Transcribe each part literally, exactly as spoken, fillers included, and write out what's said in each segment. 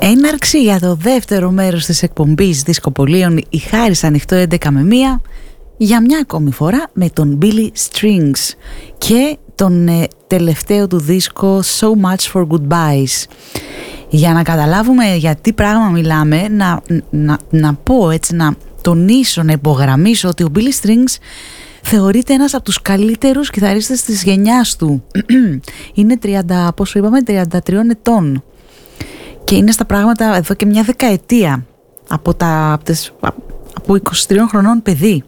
Έναρξη για το δεύτερο μέρος της εκπομπής Δισκοπολίων η Χάρις ανοιχτό έντεκα με μία για μια ακόμη φορά με τον Billy Strings και τον ε, τελευταίο του δίσκο So Much For Goodbyes. Για να καταλάβουμε για τι πράγμα μιλάμε, να, να, να πω έτσι, να τονίσω, να υπογραμμίσω ότι ο Billy Strings θεωρείται ένας από τους καλύτερους κιθαρίστες της γενιάς του. Είναι τριάντα, πόσο είπαμε, τριάντα τρία ετών και είναι στα πράγματα εδώ και μια δεκαετία από, τα, από, τις, από είκοσι τριών χρονών παιδί.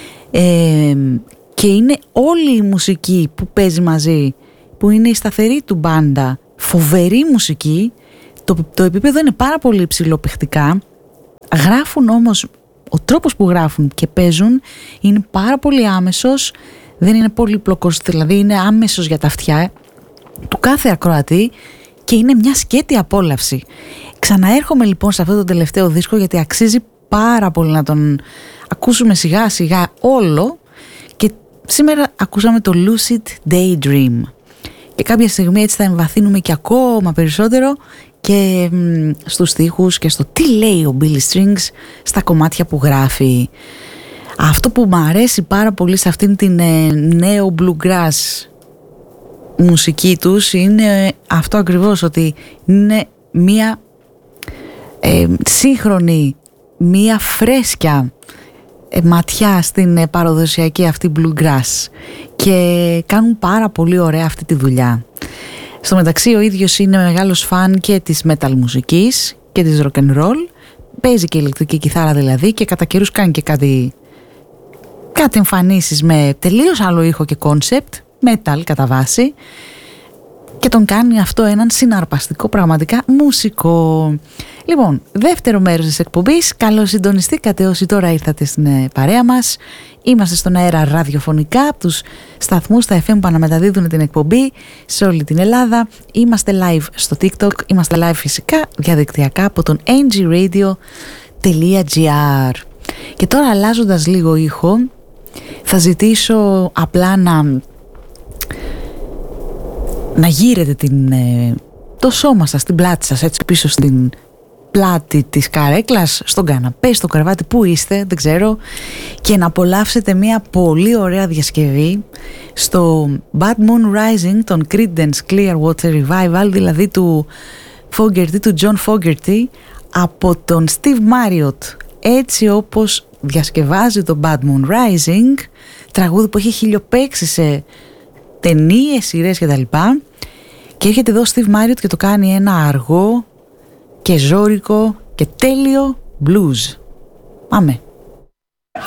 Ε, και είναι όλη η μουσική που παίζει μαζί, που είναι η σταθερή του μπάντα, φοβερή μουσική. Το, το επίπεδο είναι πάρα πολύ υψηλό παιχτικά. Γράφουν όμως, ο τρόπος που γράφουν και παίζουν είναι πάρα πολύ άμεσος, δεν είναι πολύπλοκος, δηλαδή είναι άμεσος για τα αυτιά του κάθε ακροατή και είναι μια σκέτη απόλαυση. Ξαναέρχομαι λοιπόν σε αυτό το τελευταίο δίσκο γιατί αξίζει πάρα πολύ να τον ακούσουμε σιγά σιγά όλο και σήμερα ακούσαμε το Lucid Daydream και κάποια στιγμή έτσι θα εμβαθύνουμε και ακόμα περισσότερο και μ, στους στίχους και στο τι λέει ο Billy Strings στα κομμάτια που γράφει. Αυτό που μου αρέσει πάρα πολύ σε αυτήν την ε, νέο bluegrass μουσική τους είναι αυτό ακριβώς, ότι είναι μία ε, σύγχρονη, μία φρέσκια ε, ματιά στην ε, παραδοσιακή αυτή bluegrass και κάνουν πάρα πολύ ωραία αυτή τη δουλειά. Στο μεταξύ ο ίδιος είναι μεγάλος φαν και της metal μουσικής και της rock and roll, παίζει και ηλεκτρική κιθάρα δηλαδή και κατά καιρούς κάνει και κάτι, κάτι εμφανίσεις με τελείως άλλο ήχο και concept, metal κατά βάση, και τον κάνει αυτό έναν συναρπαστικό πραγματικά μουσικό. Λοιπόν, δεύτερο μέρος της εκπομπής, καλώς συντονιστήκατε όσοι τώρα ήρθατε στην παρέα μας. Είμαστε στον αέρα ραδιοφωνικά από τους σταθμούς στα εφ εμ που αναμεταδίδουν την εκπομπή σε όλη την Ελλάδα. Είμαστε live στο TikTok, είμαστε live φυσικά διαδικτυακά από τον έι τζι radio τελεία τζι άρ. Και τώρα, αλλάζοντας λίγο ήχο, θα ζητήσω απλά να να γύρετε την, το σώμα σας, την πλάτη σας έτσι πίσω στην πλάτη της καρέκλας, στον καναπέ, στο κρεβάτι που είστε, δεν ξέρω, και να απολαύσετε μια πολύ ωραία διασκευή στο Bad Moon Rising των Creedence Clearwater Revival, δηλαδή του Fogerty, του John Fogerty, από τον Steve Marriott, έτσι όπως διασκευάζει το Bad Moon Rising, τραγούδι που έχει χιλιοπαίξει σε ταινίες, σειρές και τα λοιπά, και έρχεται εδώ ο Steve Marriott και το κάνει ένα αργό και ζώρικο και τέλειο blues. Πάμε.